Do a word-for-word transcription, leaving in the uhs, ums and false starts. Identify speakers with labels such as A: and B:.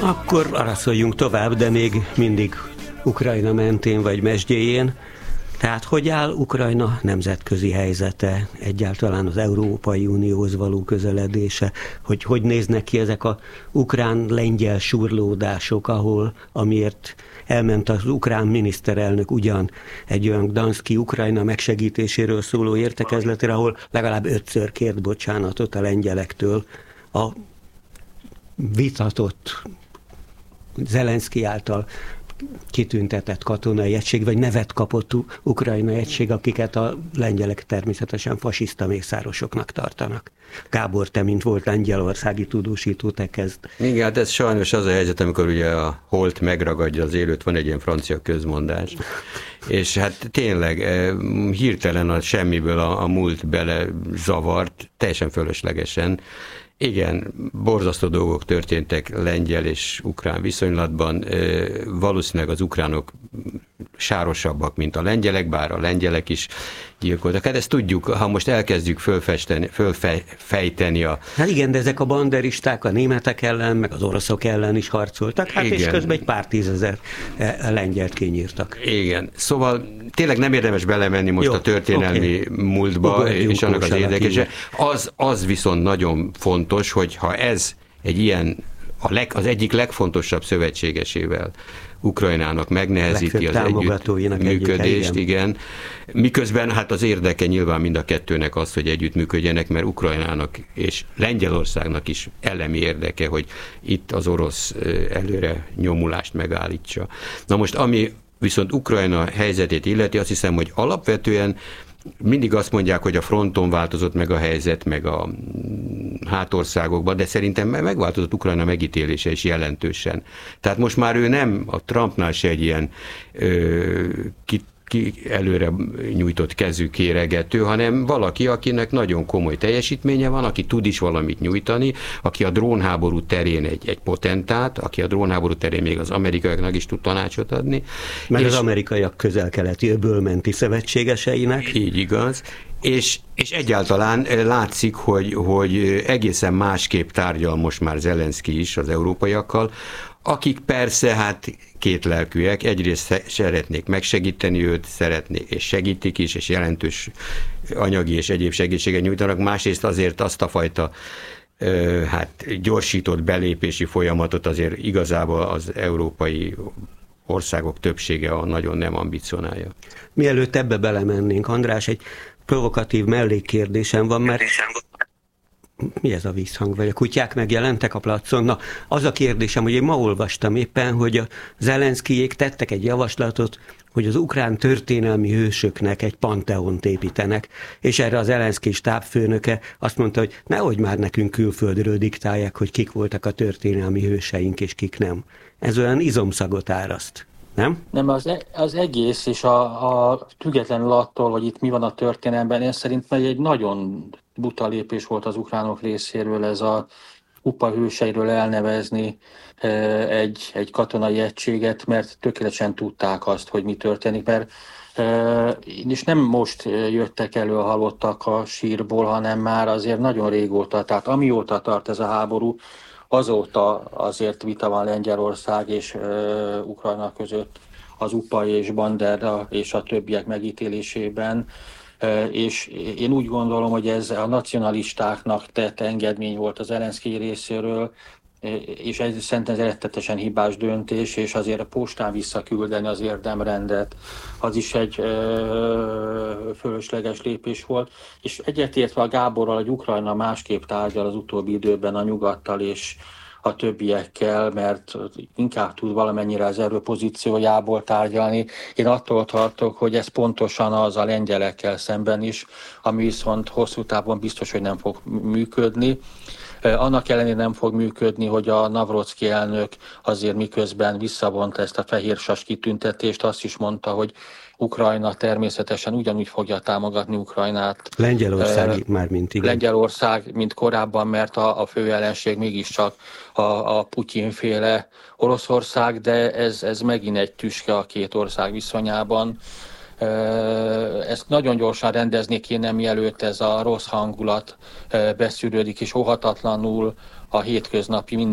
A: Akkor araszoljunk tovább, de még mindig Ukrajna mentén vagy mesdjéjén. Tehát hogy áll Ukrajna nemzetközi helyzete, egyáltalán az Európai Unióhoz való közeledése, hogy hogy néznek ki ezek az ukrán-lengyel surlódások, ahol amiért elment az ukrán miniszterelnök ugyan egy olyan Gdanszki Ukrajna megsegítéséről szóló értekezletére, ahol legalább ötször kért bocsánatot a lengyelektől a vitatott Zelenszky által kitüntetett katonai egység, vagy nevet kapott ukrajnai egység, akiket a lengyelek természetesen fasiszta mészárosoknak tartanak. Gábor, te, mint volt lengyelországi tudósító, te kezd.
B: Igen, hát ez sajnos az a helyzet, amikor ugye a holt megragadja az élőt, van egy ilyen francia közmondás, és hát tényleg hirtelen a semmiből a, a múlt bele zavart, teljesen fölöslegesen. Igen, borzasztó dolgok történtek lengyel és ukrán viszonylatban. Valószínűleg az ukránok sárosabbak, mint a lengyelek, bár a lengyelek is gyilkoltak. Hát ezt tudjuk, ha most elkezdjük fölfesteni, fölfejteni a...
A: Hát igen, de ezek a banderisták a németek ellen, meg az oroszok ellen is harcoltak, hát igen. És közben egy pár tízezer lengyelt kinyírtak.
B: Igen, szóval tényleg nem érdemes belemenni most Jó, a történelmi okay. múltba, Ugorjunk és annak az érdekese. Az, az viszont nagyon fontos, hogy ha ez egy ilyen, a leg, az egyik legfontosabb szövetségesével Ukrajnának megnehezíti az együttműködést, igen. Miközben hát az érdeke nyilván mind a kettőnek az, hogy együttműködjenek, mert Ukrajnának és Lengyelországnak is elemi érdeke, hogy itt az orosz előre nyomulást megállítsa. Na most, ami viszont Ukrajna helyzetét illeti, azt hiszem, hogy alapvetően mindig azt mondják, hogy a fronton változott meg a helyzet, meg a hátországokban, de szerintem megváltozott Ukrajna megítélése is jelentősen. Tehát most már ő nem a Trumpnál se egy ilyen ö, ki, ki előre nyújtott kezű kéregető, hanem valaki, akinek nagyon komoly teljesítménye van, aki tud is valamit nyújtani, aki a drónháború terén egy, egy potentát, aki a drónháború terén még az amerikaiaknak is tud tanácsot adni.
A: Mert az amerikaiak közel-keleti öbölmenti szövetségeseinek.
B: Így igaz. És, és egyáltalán látszik, hogy, hogy egészen másképp tárgyal most már Zelenszky is az európaiakkal, akik persze hát kétlelkűek, egyrészt szeretnék megsegíteni őt, szeretnék, és segítik is, és jelentős anyagi és egyéb segítséget nyújtanak, másrészt azért azt a fajta hát gyorsított belépési folyamatot azért igazából az európai országok többsége nagyon nem ambicionálja.
A: Mielőtt ebbe belemennénk, András, egy provokatív mellékkérdésem van, mert mi ez a vízhang? Vagy a kutyák megjelentek a placon? Na, az a kérdésem, hogy én ma olvastam éppen, hogy a Zelenszkyjék tettek egy javaslatot, hogy az ukrán történelmi hősöknek egy panteont építenek, és erre az Zelenszky stábfőnöke azt mondta, hogy nehogy már nekünk külföldről diktálják, hogy kik voltak a történelmi hőseink, és kik nem. Ez olyan izomszagot áraszt. Nem?
C: Nem, az, az egész, és a, a függetlenül attól, hogy itt mi van a történelemben, én szerintem egy nagyon buta lépés volt az ukránok részéről ez a kupa hőseiről elnevezni egy, egy katonai egységet, mert tökéletesen tudták azt, hogy mi történik, mert és nem most jöttek elő a halottak a sírból, hanem már azért nagyon régóta, tehát amióta tart ez a háború, azóta azért vita van Lengyelország és uh, Ukrajna között az u pé á és Bandera és a többiek megítélésében, uh, és én úgy gondolom, hogy ez a nacionalistáknak tett engedmény volt az Zelenszky részéről, és ez szerintem ez rettetesen hibás döntés, és azért a postán visszaküldeni az érdemrendet, az is egy ö, fölösleges lépés volt. És egyetértve a Gáborral, hogy Ukrajna másképp tárgyal az utóbbi időben a nyugattal és a többiekkel, mert inkább tud valamennyire az erőpozíciójából tárgyalni. Én attól tartok, hogy ez pontosan az a lengyelekkel szemben is, ami viszont hosszú távon biztos, hogy nem fog működni. Annak ellenére nem fog működni, hogy a Navrocki elnök azért miközben visszavonta ezt a fehérsas kitüntetést, azt is mondta, hogy Ukrajna természetesen ugyanúgy fogja támogatni Ukrajnát.
A: Lengyelország uh, már mint igen.
C: Lengyelország, mint korábban, mert a, a fő ellenség mégiscsak a, a Putyin-féle Oroszország, de ez, ez megint egy tüske a két ország viszonyában. Ezt nagyon gyorsan rendezni kéne, mielőtt ez a rossz hangulat beszűrődik, és óhatatlanul a hétköznapi